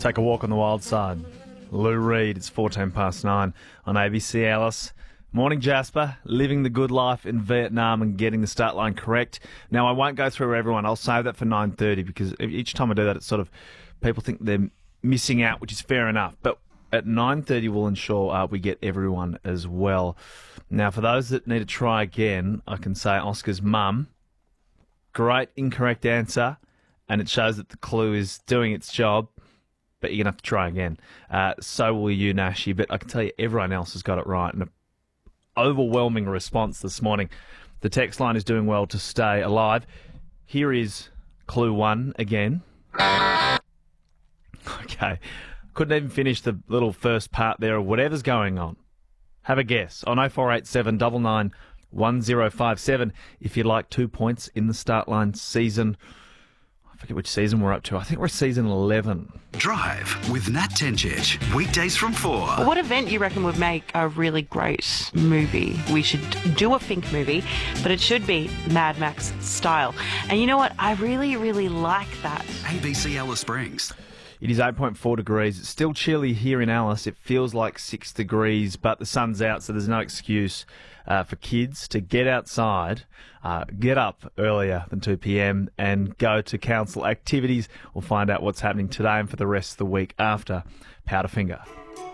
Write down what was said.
Take a walk on the wild side. Lou Reed, it's 9:14 on ABC Alice. Morning, Jasper. Living the good life in Vietnam and getting the start line correct. Now, I won't go through everyone. I'll save that for 9:30 because each time I do that, it's sort of people think they're missing out, which is fair enough. But at 9:30, we'll ensure we get everyone as well. Now, for those that need to try again, I can say Oscar's mum. Great incorrect answer, and it shows that the clue is doing its job. But you're going to have to try again. So will you, Nashi. But I can tell you everyone else has got it right. And an overwhelming response this morning. The text line is doing well to stay alive. Here is clue 1 again. Okay. Couldn't even finish the little first part there of whatever's going on. Have a guess on 0487 99 1057 if you'd like 2 points in the start line season. I forget which season we're up to. I think we're season 11. Drive with Nat Tencic. Weekdays from 4. What event you reckon would make a really great movie? We should do a Fink movie, but it should be Mad Max style. And you know what? I really, really like that. ABC Alice Springs. It is 8.4 degrees. It's still chilly here in Alice. It feels like 6 degrees, but the sun's out, so there's no excuse for kids to get outside, get up earlier than 2 p.m. and go to council activities. We'll find out what's happening today and for the rest of the week after Powderfinger.